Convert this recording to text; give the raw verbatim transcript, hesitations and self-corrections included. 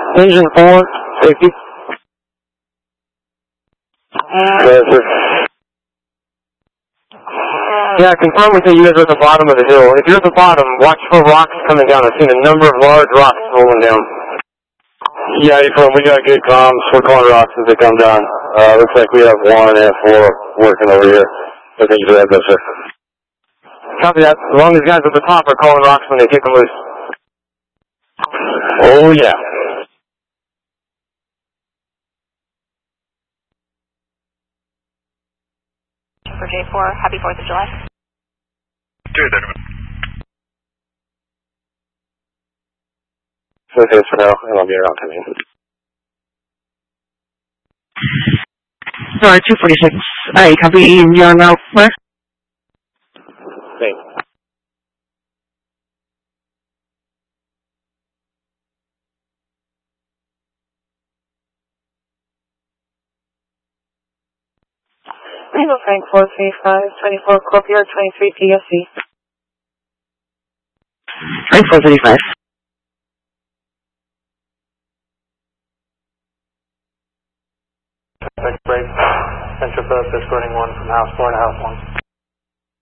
Engine four, safety. Yes, sir. Yeah, confirm with you guys are at the bottom of the hill. If you're at the bottom, watch for rocks coming down. I've seen a number of large rocks rolling down. Yeah, confirm. We got good comms. We're calling rocks as they come down. Uh, looks like we have one and four working over here. So thank you for that, though, sir. Copy that. As long as guys at the top are calling rocks when they kick them loose. Oh, yeah. For J four, happy fourth of July. Two, Deckerman. So thanks for now, and I'll be around coming in. Alright, two forty-six. Alright, copy, you're on route where? Thanks. Tango Frank four three five, twenty-four Scorpio, twenty-three P S C. Frank four thirty-five. Break. Central Phillips escorting one from house four to house one.